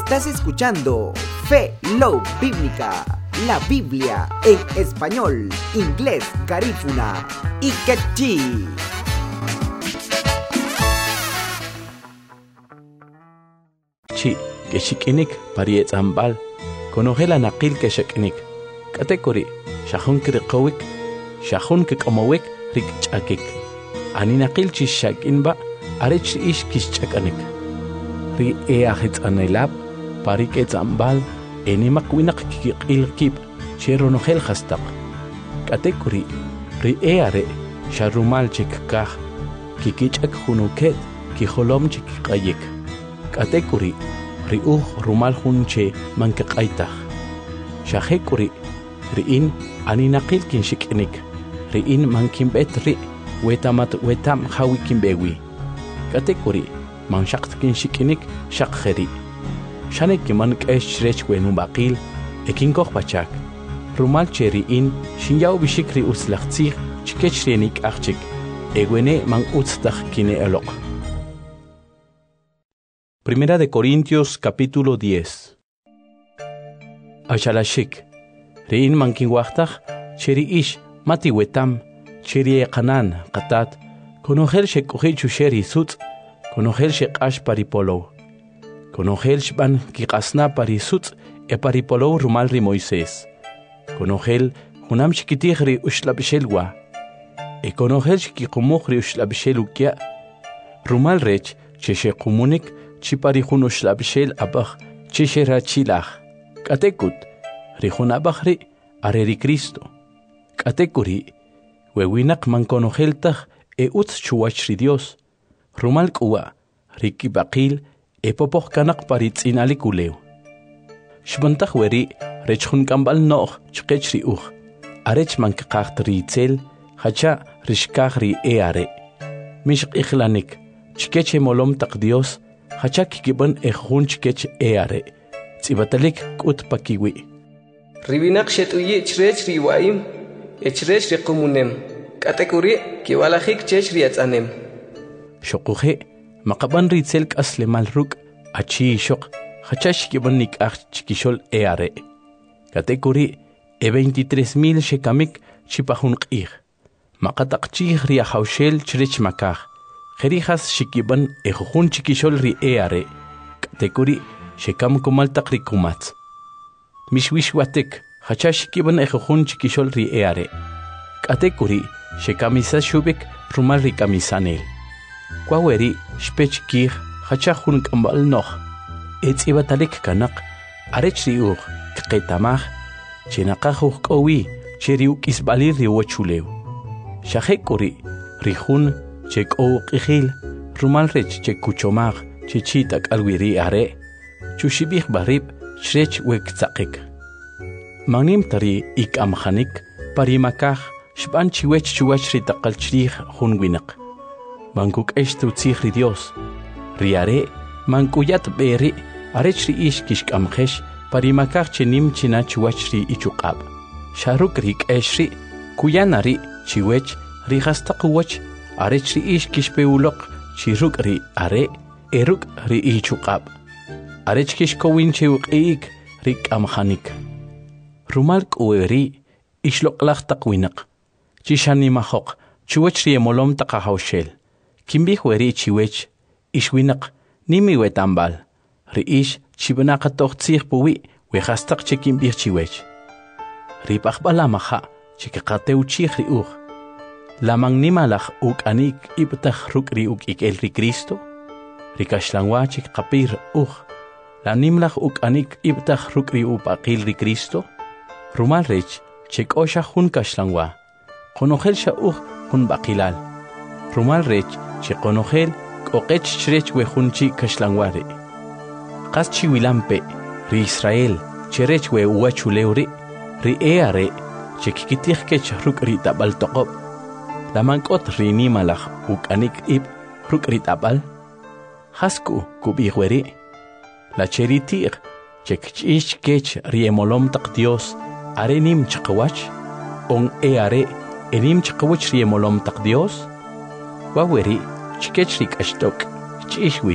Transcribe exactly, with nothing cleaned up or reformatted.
Estás escuchando Fe Love Bíblica, la Biblia en español, inglés, garífuna y quechí. Chi, que shikinik pariet ambal, conogela naqil que shikinik, katekori, shahun kirikowik, shahun kikomowik, rik chakik. Ani naqil chi shakinba, arech ish kish chakanik. Ri e ahit anelab, parik et ambal, enimak winak kikil kip, chero nogel hastak. Katekori, ri e are, sharumal chik kah, kikichak hunuket, kiholom chik kayik. Katekuri riuh rumal hunche mankaqaitah shahekuri riin aninaqil kin shikinik riin mankin betri wetamat wetam hawikin bewi katekuri man shaqt kin shikinik shakheri shanek man kesh rech wenu baqil ekin koch pachak rumal cheriin shinyaw bishikri uslaqtsi chikechrenik achik egwene man utstach kine eloq. Primera de Corintios, capítulo diez. Ashalashik. Rein mankin wachtach, cheri ish, mati wetam, cheri ekanan, katat, konogel shekuhi chusheri sutz, konogel shekash paripolo. Konogel shban kikasna parisutz, e paripolo rumalri Moisés. Konogel hunam shikitihri ushlabishelwa. E konogel shikikumuhri ushlabishelukia. Rumal rech, cheshe kumunik, Chipari hunush labishel abach, chishera chilach. Katekut, rihun abachri, areri Cristo. Katekuri, wewinak mankonoheltach, e utz chuachri Dios. Rumal kuwa, riki bakil, e popoch kanak paritz inalikuleu. Shbantach weri, rechun kambal noch, chkechri uch. Arech mankakacht ritzel, hacha rishkachri e are. Mishk ichlanik, chkeche molom tak Dios, Hachak kiban e hunchkech eare. Tsibatalik kut pakiwi. Ribinak shetuye chrech riwaim, e chrech riqumunem. Katekuri kiwalahik chech riatzanem. Shokuhe, makaban ritzel kaslemal ruk, achi shok, hachash kiban nikach chikishol eare. Katekuri e veintitrés mil shekamik chipahun qih. Makatak chih riahaushel chrech makach. Jerijas shikiban ejujun chikishol ri eare, katekuri shekam kumaltak rikumatz. Mishwishwatek, hacha shikiban ejujun chikishol ri eare. Katekuri shekamisa shubik rumal rikamisanel. Kwaweri shpech kir hacha hun kambal noch. Etzibatalik kanak, arech riuch, kketamach, chenakajuh kowi, cheriuk isbalir riwachuleu. Shahekuri, rihun, Chek o qihil, rumal rech chek kuchomag, chichitak alwiri are, chushibih barib, shrech wek tzakik. Magnim tari ik amhanik, parimakach, shban chiwech chuach ritakal chrih hunwinak. Mankuk eshtu tzihri Dios. Riare, mankuyat beri, arech ri ish kishk amhesh, parimakach chenim china chuach ri ichukab. Sharuk rik eshri, kuyanari, chiwech, rihastakuwach, Arech ri ish kishpeulok, chiruk ri are, eruk ri ichukab. Arech kishkowin chewuk eik, rik amhanik. Rumalk ueri, ishlok lach takwinak. Chishani mahok, chuwech ri emolom takahaushel. Kimbih weri chiwech, ishwinak, nimi wetambal. Ri ish, chibanakatok tsih puwi, wehastak chekimbih chiwech. Ri pakbala maha, chikakateu chih ri uch. Lamang nimalach uk anik ibtach rukri uk ik elri Cristo, rikashlangwachik kapir uch, la nimlach uk anik ibtach rukri up akilri Cristo, rumal rech chek osha hun kashlangwa, konogel sha uch hun bakilal, rumal rech che konogel kokech chrech we hunchi kashlangware. Kas chiwilampe, ri Israel, cherech we uachuleuri, ri eare, che kikitich kech rukri tabal toqob, Lamankot rini malach uk anik ib rukrit abal. Hasku kubihweri. La cheritir chek chish kech riemolom tak Dios arenim chakawach. On e are enim chakawach riemolom tak Dios. Waweri chikech rik ashtok chishwi